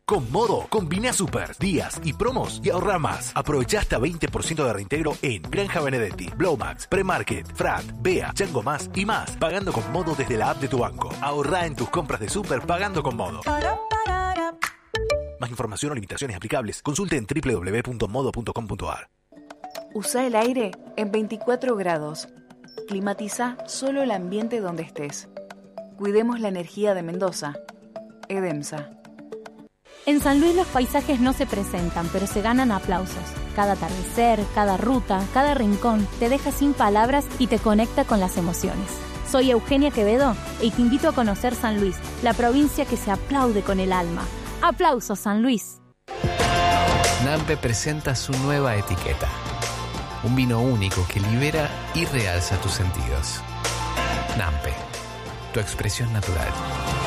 Con Modo, combina super, días y promos y ahorra más. Aprovecha hasta 20% de reintegro en Granja Benedetti, Blowmax, Premarket, Frat, Bea, Chango Más y más. Pagando con Modo desde la app de tu banco. Ahorra en tus compras de super pagando con Modo. Más información o limitaciones aplicables. Consulte en www.modo.com.ar. Usa el aire en 24 grados. Climatiza solo el ambiente donde estés. Cuidemos la energía de Mendoza. Edemsa. En San Luis los paisajes no se presentan, pero se ganan aplausos. Cada atardecer, cada ruta, cada rincón te deja sin palabras y te conecta con las emociones. Soy Eugenia Quevedo y te invito a conocer San Luis, la provincia que se aplaude con el alma. ¡Aplausos, San Luis! Nampe presenta su nueva etiqueta. Un vino único que libera y realza tus sentidos. Nampe, tu expresión natural.